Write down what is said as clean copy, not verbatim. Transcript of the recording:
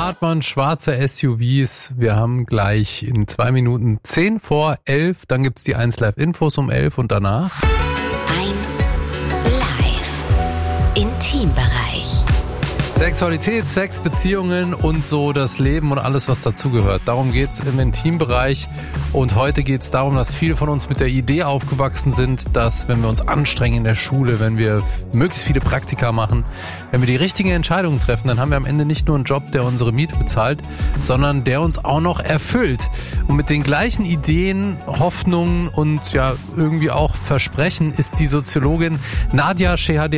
atmen schwarze SUVs. Wir haben gleich in 2 Minuten 10 vor 11. Dann gibt's die 1 Live Infos um 11 und danach 1 Live Intimbereich. Sexualität, Sex, Beziehungen und so das Leben und alles, was dazugehört. Darum geht's im Intimbereich. Und heute geht's darum, dass viele von uns mit der Idee aufgewachsen sind, dass wenn wir uns anstrengen in der Schule, wenn wir möglichst viele Praktika machen, wenn wir die richtigen Entscheidungen treffen, dann haben wir am Ende nicht nur einen Job, der unsere Miete bezahlt, sondern der uns auch noch erfüllt. Und mit den gleichen Ideen, Hoffnungen und ja irgendwie auch Versprechen ist die Soziologin Nadja Shehadeh